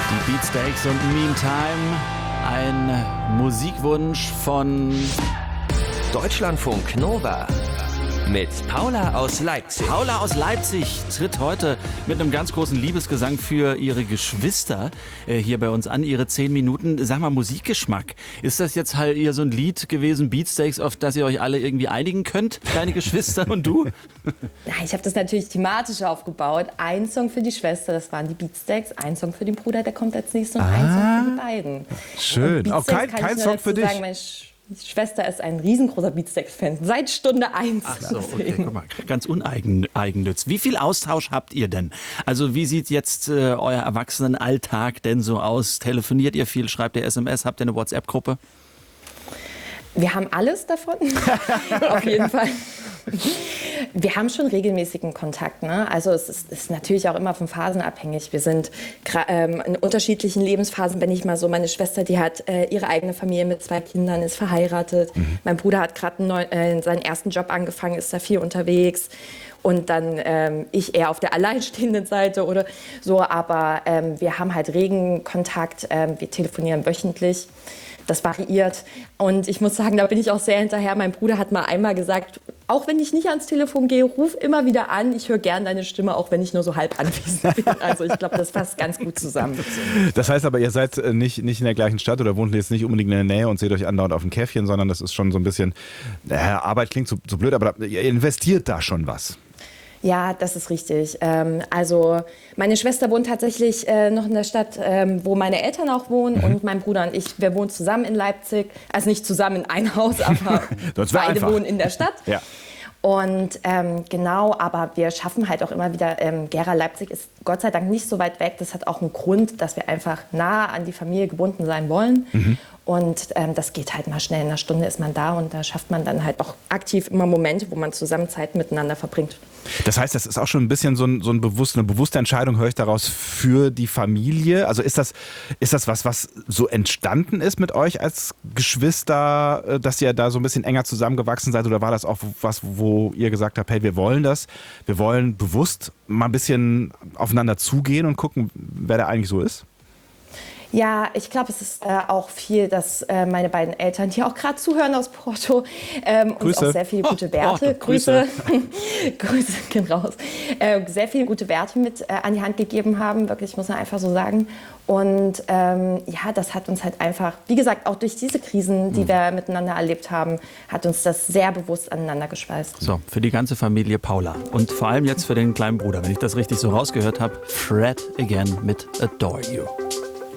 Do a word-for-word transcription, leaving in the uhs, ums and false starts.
Die Beatsteaks und Meantime, ein Musikwunsch von Deutschlandfunk Nova mit Paula aus Leipzig. Paula aus Leipzig tritt heute mit einem ganz großen Liebesgesang für ihre Geschwister äh, hier bei uns an, ihre zehn Minuten. Sag mal, Musikgeschmack. Ist das jetzt halt eher so ein Lied gewesen, Beatsteaks, auf das ihr euch alle irgendwie einigen könnt, deine Geschwister und du? Nein, ich habe das natürlich thematisch aufgebaut. Ein Song für die Schwester, das waren die Beatsteaks. Ein Song für den Bruder, der kommt als nächstes. Und Ah, ein Song für die beiden. Schön. Auch kein, kann kein ich nur Song dazu für dich? Sagen, meine Sch Schwester ist ein riesengroßer Beatsteaks-Fan. Seit Stunde eins. Ach so, okay, guck mal, ganz uneigennütz. Wie viel Austausch habt ihr denn? Also wie sieht jetzt äh, euer Erwachsenenalltag denn so aus? Telefoniert ihr viel? Schreibt ihr S M S? Habt ihr eine WhatsApp-Gruppe? Wir haben alles davon, auf jeden Fall. Wir haben schon regelmäßigen Kontakt. Ne? Also es ist, ist natürlich auch immer von Phasen abhängig. Wir sind ähm, in unterschiedlichen Lebensphasen. Wenn ich mal so, meine Schwester, die hat äh, ihre eigene Familie mit zwei Kindern, ist verheiratet. Mhm. Mein Bruder hat gerade äh, seinen ersten Job angefangen, ist da viel unterwegs. Und dann ähm, ich eher auf der alleinstehenden Seite oder so. Aber ähm, wir haben halt regen Kontakt. Ähm, wir telefonieren wöchentlich. Das variiert. Und ich muss sagen, da bin ich auch sehr hinterher. Mein Bruder hat mal einmal gesagt, auch wenn ich nicht ans Telefon gehe, ruf immer wieder an. Ich höre gern deine Stimme, auch wenn ich nur so halb anwesend bin. Also ich glaube, das passt ganz gut zusammen. Das heißt aber, ihr seid nicht, nicht in der gleichen Stadt oder wohnt jetzt nicht unbedingt in der Nähe und seht euch andauernd auf dem Käffchen, sondern das ist schon so ein bisschen, naja, Arbeit klingt so, so blöd, aber ihr investiert da schon was. Ja, das ist richtig. Ähm, also meine Schwester wohnt tatsächlich äh, noch in der Stadt, ähm, wo meine Eltern auch wohnen. Mhm. Und mein Bruder und ich, wir wohnen zusammen in Leipzig. Also nicht zusammen in einem Haus, aber beide einfach. wohnen in der Stadt. Ja. Und ähm, genau, aber wir schaffen halt auch immer wieder, ähm, Gera, Leipzig ist Gott sei Dank nicht so weit weg. Das hat auch einen Grund, dass wir einfach nah an die Familie gebunden sein wollen. Mhm. Und ähm, das geht halt mal schnell. In einer Stunde ist man da und da schafft man dann halt auch aktiv immer Momente, wo man zusammen Zeit miteinander verbringt. Das heißt, das ist auch schon ein bisschen so, ein, so ein bewusst, eine bewusste Entscheidung, höre ich daraus, für die Familie. Also ist das, ist das was, was so entstanden ist mit euch als Geschwister, dass ihr da so ein bisschen enger zusammengewachsen seid? Oder war das auch was, wo ihr gesagt habt, hey, wir wollen das, wir wollen bewusst mal ein bisschen aufeinander zugehen und gucken, wer da eigentlich so ist? Ja, ich glaube, es ist äh, auch viel, dass äh, meine beiden Eltern, die auch gerade zuhören aus Porto, ähm, uns auch sehr viele gute Werte, oh, Grüße, Grüße gehen raus, äh, sehr viele gute Werte mit äh, an die Hand gegeben haben, wirklich, muss man einfach so sagen. Und ähm, ja, das hat uns halt einfach, wie gesagt, auch durch diese Krisen, die mhm. wir miteinander erlebt haben, hat uns das sehr bewusst aneinander geschweißt. So, für die ganze Familie Paula und vor allem jetzt für den kleinen Bruder, wenn ich das richtig so rausgehört habe, Fred again mit Adore You.